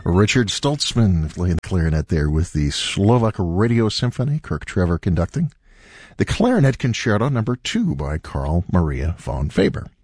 Richard Stoltzman playing the clarinet there with the Slovak Radio Symphony, Kirk Trevor conducting. The Clarinet Concerto No. 2 by Carl Maria von Faber.